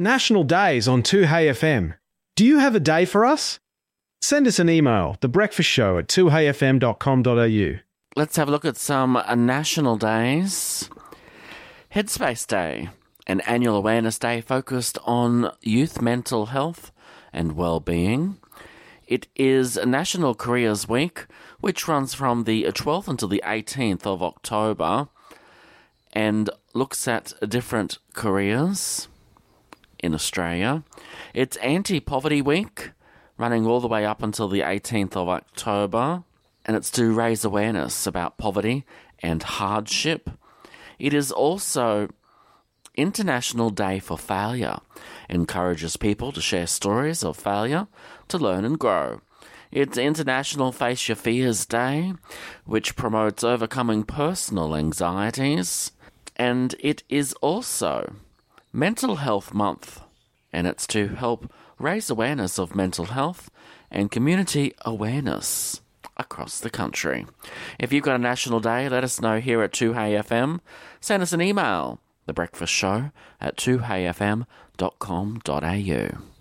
National Days on 2Hey FM. Do you have a day for us? Send us an email, thebreakfastshow@2heyfm.com.au. Let's have a look at some national days. Headspace Day, an annual awareness day focused on youth mental health and well-being. It is National Careers Week, which runs from the 12th until the 18th of October and looks at different careers in Australia. It's Anti-Poverty Week, running all the way up until the 18th of October, and it's to raise awareness about poverty and hardship. It is also International Day for Failure. Encourages people to share stories of failure to learn and grow. It's International Face Your Fears Day, which promotes overcoming personal anxieties. And it is also Mental Health Month, and it's to help raise awareness of mental health and community awareness across the country. If you've got a national day, let us know here at 2Hey FM. Send us an email, thebreakfastshow@2heyfm.com.au.